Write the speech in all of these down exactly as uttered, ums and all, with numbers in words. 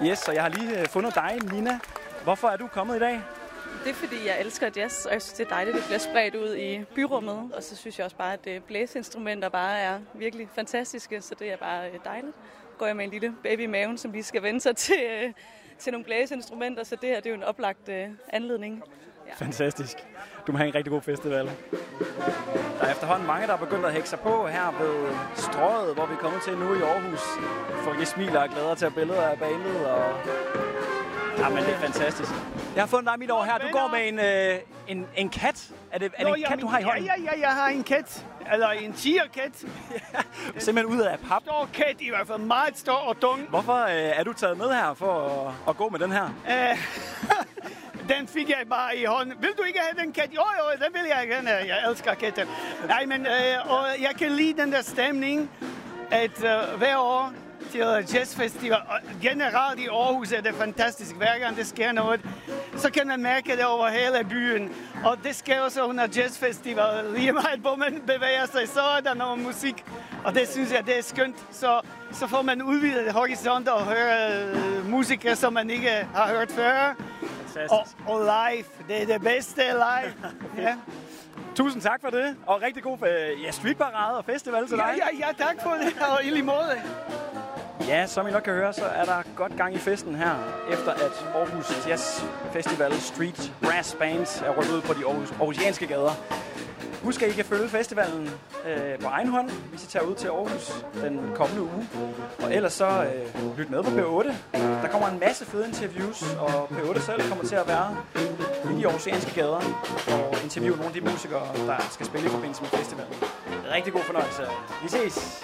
Yes, og jeg har lige fundet dig, Nina. Hvorfor er du kommet i dag? Det er fordi, jeg elsker jazz, og jeg synes, det er dejligt, at det bliver spredt ud i byrummet. Og så synes jeg også bare, at blæseinstrumenter bare er virkelig fantastiske, så det er bare dejligt. Går jeg med en lille baby i maven, som lige skal vende sig til, til nogle blæseinstrumenter, så det her det er jo en oplagt anledning. Ja. Fantastisk. Du må have en rigtig god festival. Der er efterhånden mange, der er begyndt at hække sig på her ved Strøget, hvor vi er kommet til nu i Aarhus. Folk smiler og glæder til at billeder af bandet. Og... Jamen, det er fantastisk. Jeg har fundet dig mit år her. Du går med en, øh, en, en kat. Er det, er det en kat, du har i hånden? Ja, ja, ja, jeg har en kat. Eller en tigerkat. Ja, simpelthen ud af pap. Stor kat, i hvert fald meget stor og tung. Hvorfor øh, er du taget med her for at, at gå med den her? Uh, den fik jeg bare i hånden. Vil du ikke have den kat? Jo, jo, den vil jeg gerne. Jeg elsker katter. Nej, men uh, og jeg kan lide den der stemning, at uh, hver år til jazzfestival, og generelt i Aarhus er det fantastisk. Hver gang det sker noget, så kan man mærke det over hele byen. Og det sker også under jazzfestival. Lige meget hvor man bevæger sig, så er der noget musik. Og det synes jeg, det er skønt. Så, så får man udvidet horisonter og høre uh, musikere, som man ikke har hørt før. Og, og live. Det er det bedste live. Ja. Tusind tak for det, og rigtig god ja, streetparade og festival til dig. Ja, ja, ja, tak for det, og i lige måde. Ja, som I nok kan høre, så er der godt gang i festen her, efter at Aarhus Jazz Festival Street Brass Band er rykket ud på de Aarhus, aarhusianske gader. Husk, at I kan følge festivalen øh, på egen hånd, hvis I tager ud til Aarhus den kommende uge. Og ellers så øh, lyt med på P otte. Der kommer en masse fede interviews, og P otte selv kommer til at være i de aarhusianske gader og interviewe nogle af de musikere, der skal spille i forbindelse med festivalen. Rigtig god fornøjelse. Vi ses!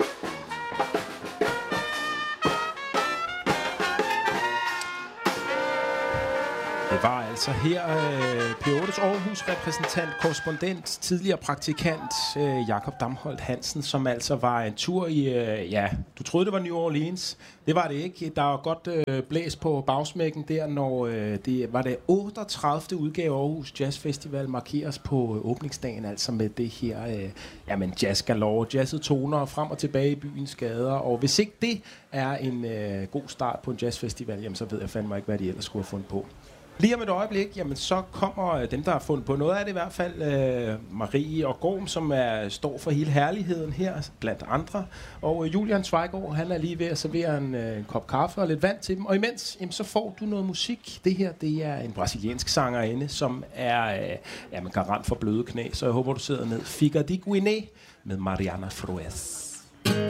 Det var altså her øh, P ottes Aarhus repræsentant, korrespondent, tidligere praktikant øh, Jakob Damholdt Hansen, som altså var en tur i, øh, ja, du troede det var New Orleans. Det var det ikke. Der var godt øh, blæs på bagsmækken der, når øh, det var det otteogtredivte udgave Aarhus Jazz Festival markeres på øh, åbningsdagen, altså med det her, øh, jamen jazz galore, jazzet toner frem og tilbage i byens gader. Og hvis ikke det er en øh, god start på en jazzfestival, jamen så ved jeg fandme ikke, hvad de ellers skulle have fundet på. Lige om et øjeblik, jamen så kommer dem, der har fundet på noget af det i hvert fald, øh, Marie og Gorm, som er, står for hele herligheden her, blandt andre. Og øh, Julian Zweigård, han er lige ved at servere en, øh, en kop kaffe og lidt vand til dem. Og imens, jamen, så får du noget musik. Det her, det er en brasiliansk sangerinde, som er øh, ja, garant for bløde knæ. Så jeg håber, du sidder ned. Fica de Guiné med Mariana Frues.